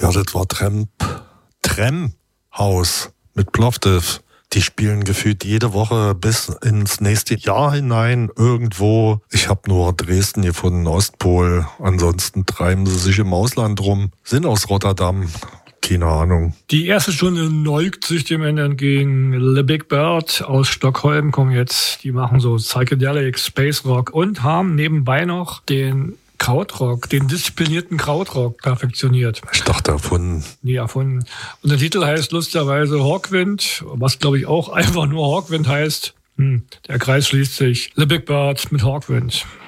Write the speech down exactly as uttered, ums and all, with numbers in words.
Ja, das war Tramp. Tram-Haus mit Plovdiv. Die spielen gefühlt jede Woche bis ins nächste Jahr hinein irgendwo. Ich habe nur Dresden gefunden, Ostpol. Ansonsten treiben sie sich im Ausland rum. Sind aus Rotterdam. Keine Ahnung. Die erste Stunde neugt sich dem Ende entgegen. The Big Bird aus Stockholm kommen jetzt. Die machen so Psychedelic, Space Rock und haben nebenbei noch den Krautrock, den disziplinierten Krautrock perfektioniert. Ich dachte erfunden. Nee, erfunden. Und der Titel heißt lustigerweise Hawkwind, was glaube ich auch einfach nur Hawkwind heißt. Hm, der Kreis schließt sich. The Big Bird mit Hawkwind.